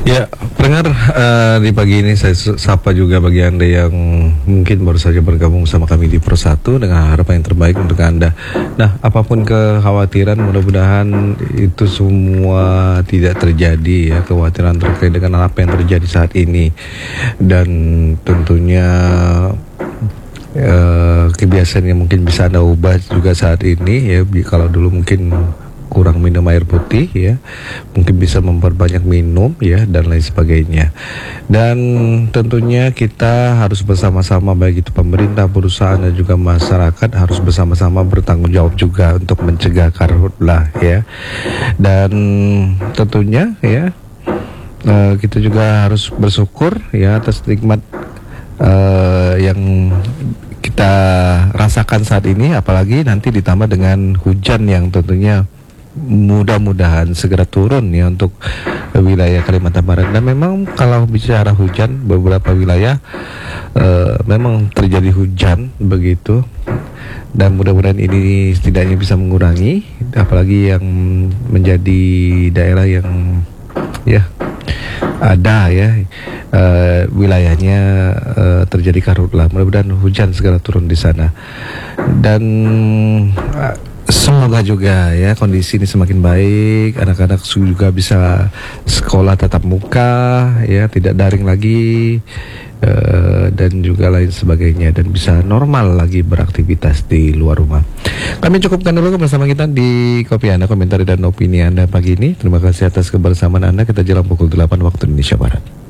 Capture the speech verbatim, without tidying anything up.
Ya, pendengar, uh, di pagi ini saya sapa juga bagi Anda yang mungkin baru saja bergabung sama kami di Pro satu dengan harapan yang terbaik untuk Anda. Nah, apapun kekhawatiran, mudah-mudahan itu semua tidak terjadi ya, kekhawatiran terkait dengan apa yang terjadi saat ini. Dan tentunya uh, kebiasaan yang mungkin bisa Anda ubah juga saat ini ya. Kalau dulu mungkin kurang minum air putih ya, mungkin bisa memperbanyak minum ya, dan lain sebagainya. Dan tentunya kita harus bersama-sama, baik itu pemerintah, perusahaan, dan juga masyarakat, harus bersama-sama bertanggung jawab juga untuk mencegah karhutlah ya. Dan tentunya ya, uh, kita juga harus bersyukur ya atas nikmat uh, yang kita rasakan saat ini, apalagi nanti ditambah dengan hujan yang tentunya mudah-mudahan segera turun ya untuk wilayah Kalimantan Barat. Dan memang kalau bicara hujan, beberapa wilayah uh, memang terjadi hujan begitu, dan mudah-mudahan ini setidaknya bisa mengurangi, apalagi yang menjadi daerah yang ya ada ya uh, wilayahnya uh, terjadi karhutlah. Mudah-mudahan hujan segera turun di sana, dan uh, semoga juga ya kondisi ini semakin baik, anak-anak juga bisa sekolah tatap muka ya, tidak daring lagi, uh, dan juga lain sebagainya, dan bisa normal lagi beraktivitas di luar rumah. Kami cukupkan dulu bersama kita di Kopi Anda, komentar dan opini Anda pagi ini. Terima kasih atas kebersamaan Anda. Kita jelang pukul delapan waktu Indonesia Barat.